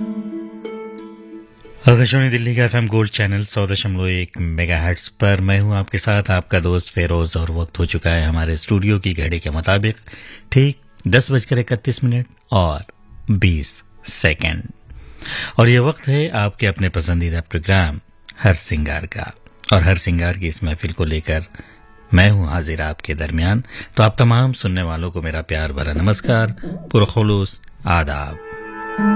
आकाशवाणी दिल्ली का FM gold channel 100.1 megahertz पर मैं हूं आपके साथ आपका दोस्त फेरोज और वक्त हो चुका है हमारे स्टूडियो की घड़ी के मुताबिक ठीक 10:31 और 20 सेकंड और ये वक्त है आपके अपने पसंदीदा प्रोग्राम हर सिंगार का। और हर सिंगार की इस महफिल को लेकर मैं हूं हाजिर आपके दरमियान। तो आप तमाम सुनने वालों को मेरा प्यार भरा नमस्कार, पुरखुलूस आदाब।